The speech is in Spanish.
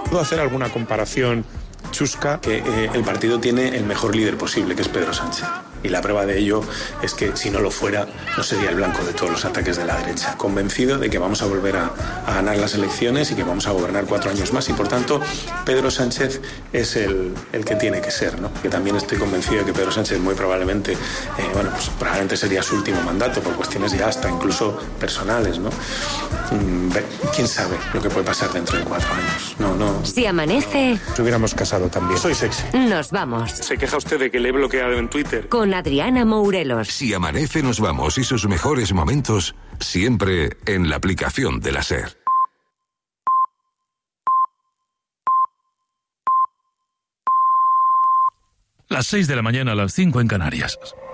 Puedo hacer alguna comparación chusca, que el partido tiene el mejor líder posible, que es Pedro Sánchez. Y la prueba de ello es que si no lo fuera, no sería el blanco de todos los ataques de la derecha. Convencido de que vamos a volver a ganar las elecciones y que vamos a gobernar 4 años más. Y por tanto, Pedro Sánchez es el que tiene que ser, ¿no? Que también estoy convencido de que Pedro Sánchez muy probablemente, probablemente sería su último mandato por cuestiones ya hasta incluso personales, ¿no? ¿Quién sabe lo que puede pasar dentro de 4 años? No. Si amanece... Nos hubiéramos casado también. Soy sexy. Nos vamos. ¿Se queja usted de que le he bloqueado en Twitter? Con Adriana Mourelos. Si amanece, nos vamos y sus mejores momentos siempre en la aplicación de la SER. Las 6 de la mañana, a las 5 en Canarias.